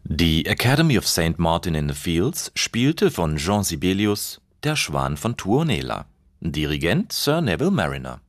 Die Academy of St. Martin in the Fields spielte von Jean Sibelius Der Schwan von Tuonela. Dirigent Sir Neville Marriner.